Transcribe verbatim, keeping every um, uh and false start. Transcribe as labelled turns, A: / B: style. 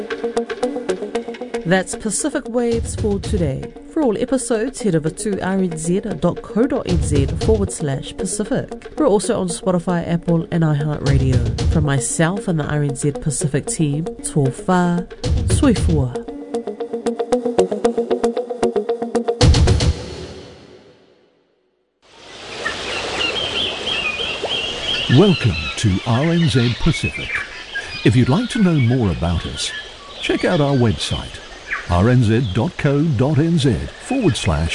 A: That's Pacific Waves for today. For all episodes, head over to rnz.co.nz forward slash Pacific. We're also on Spotify, Apple and iHeartRadio. From myself and the R N Z Pacific team, tō whā, soifua.
B: Welcome to R N Z Pacific. If you'd like to know more about us, check out our website, rnz.co.nz forward slash